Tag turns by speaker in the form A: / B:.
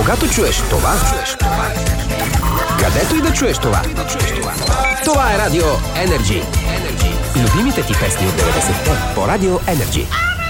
A: Когато чуеш това, където и да чуеш това, това е Радио Energy. Любимите ти песни от 90-те по Радио Energy.